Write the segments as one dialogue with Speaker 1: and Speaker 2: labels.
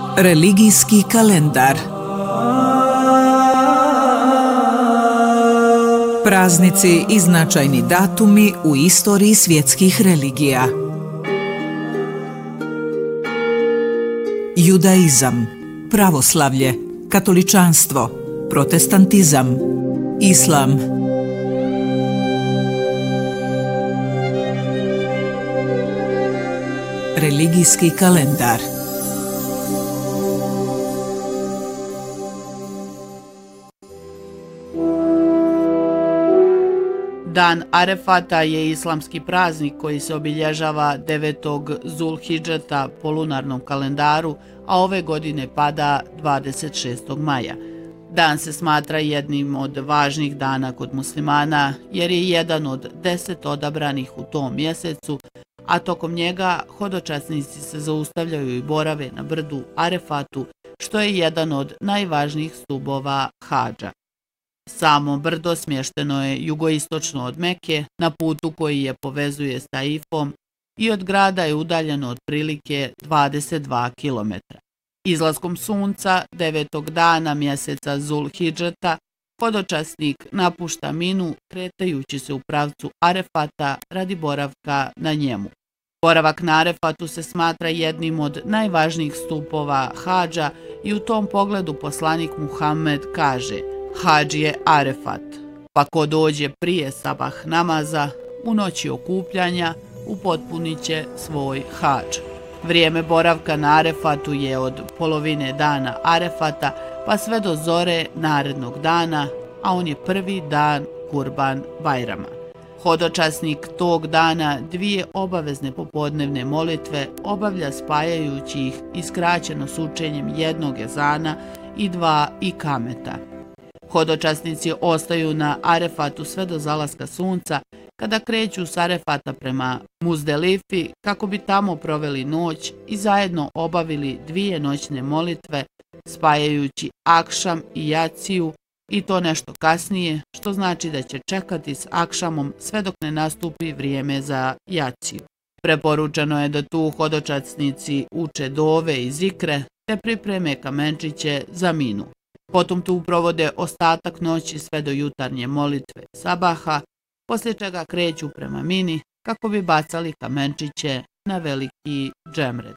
Speaker 1: Religijski kalendar. Praznici i značajni datumi u istoriji svjetskih religija. Judaizam, pravoslavlje, katoličanstvo, protestantizam, islam. Religijski kalendar.
Speaker 2: Dan Arefata je islamski praznik koji se obilježava 9. Zulhidžeta po lunarnom kalendaru, a ove godine pada 26. maja. Dan se smatra jednim od važnih dana kod muslimana jer je jedan od 10 odabranih u tom mjesecu, a tokom njega hodočasnici se zaustavljaju i borave na brdu Arefatu, što je jedan od najvažnijih stubova hadža. Samo brdo smješteno je jugoistočno od Mekke, na putu koji je povezuje s Taifom, i od grada je udaljeno otprilike 22 km. Izlaskom sunca 9. dana mjeseca Zulhidžeta hodočasnik napušta Minu kretajući se u pravcu Arefata radi boravka na njemu. Boravak na Arefatu se smatra jednim od najvažnijih stupova hadža i u tom pogledu poslanik Muhammed kaže: hadž je Arefat, pa ko dođe prije sabah namaza, u noći okupljanja, upotpunit će svoj hadž. Vrijeme boravka na Arefatu je od polovine dana Arefata pa sve do zore narednog dana, a on je prvi dan Kurban Bajrama. Hodočasnik tog dana 2 obavezne popodnevne molitve obavlja spajajući ih i skraćeno s učenjem jednog ezana i 2 ikameta. Hodočasnici ostaju na Arefatu sve do zalaska sunca, kada kreću s Arefata prema Muzdelifi kako bi tamo proveli noć i zajedno obavili 2 noćne molitve, spajajući akšam i jaciju, i to nešto kasnije, što znači da će čekati s akšamom sve dok ne nastupi vrijeme za jaciju. Preporučeno je da tu hodočasnici uče dove i zikre te pripreme kamenčiće za Minu. Potom tu provode ostatak noći sve do jutarnje molitve sabaha, poslije čega kreću prema Mini kako bi bacali kamenčiće na veliki džemret.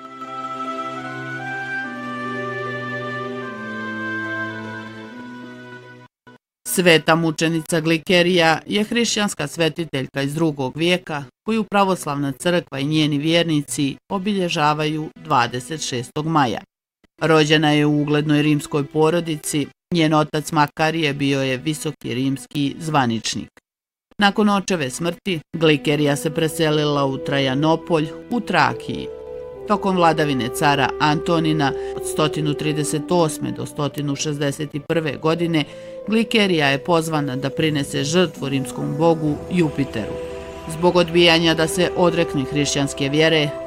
Speaker 2: Sveta mučenica Glikerija je hrišćanska svetiteljka iz 2. vijeka koju pravoslavna crkva i njeni vjernici obilježavaju 26. maja. Rođena je u uglednoj rimskoj porodici, njen otac Makarije bio je visoki rimski zvaničnik. Nakon očeve smrti, Glikerija se preselila u Trajanopolj u Trakiji. Tokom vladavine cara Antonina od 138. do 161. godine Glikerija je pozvana da prinese žrtvu rimskom bogu Jupiteru. Zbog odbijanja da se odrekne hrišćanske vjere,